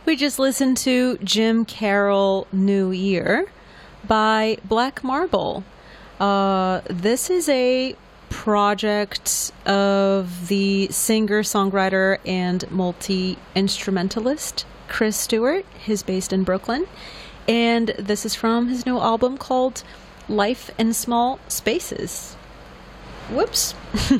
We just listened to Jim Carroll New Year by Black Marble. This is a project of the singer-songwriter and multi-instrumentalist Chris Stewart. He's based in Brooklyn. And this is from his new album called Life in Small Spaces. Whoops.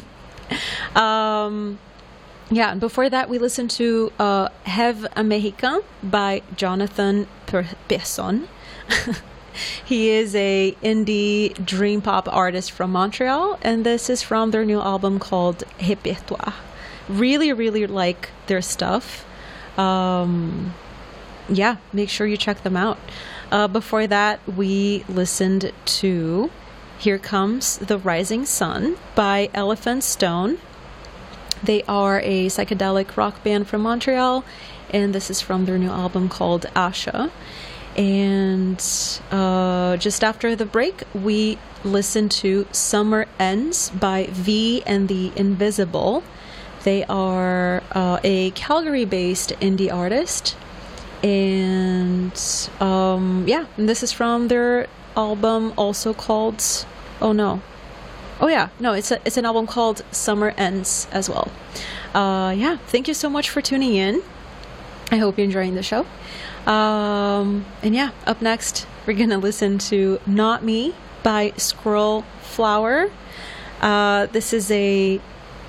Yeah, and before that we listened to Rêve Américain by Jonathan Persson. He is a indie dream pop artist from Montreal, and this is from their new album called Répertoire. Really, really like their stuff. Yeah, make sure you check them out. Before that, we listened to Here Comes the Rising Sun by Elephant Stone. They are a psychedelic rock band from Montreal, and this is from their new album called Asha. And just after the break, we listened to Summer Ends by V and the Invisible. They are a Calgary-based indie artist. And yeah, and this is from their album also called... it's an album called Summer Ends as well. Yeah, thank you so much for tuning in. I hope you're enjoying the show. And yeah, up next, we're going to listen to Not Me by Squirrel Flower. This is a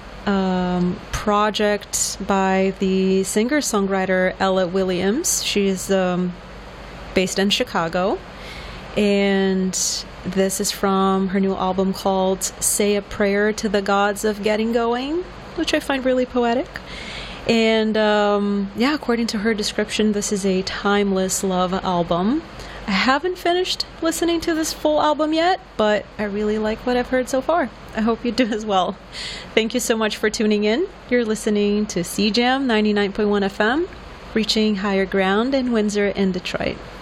project by the singer-songwriter Ella Williams. She is based in Chicago. And this is from her new album called Say a Prayer to the Gods of Getting Going, which I find really poetic. And yeah, according to her description, this is a timeless love album. I haven't finished listening to this full album yet, but I really like what I've heard so far. I hope you do as well. Thank you so much for tuning in. You're listening to CJAM 99.1 FM, reaching higher ground in Windsor and Detroit.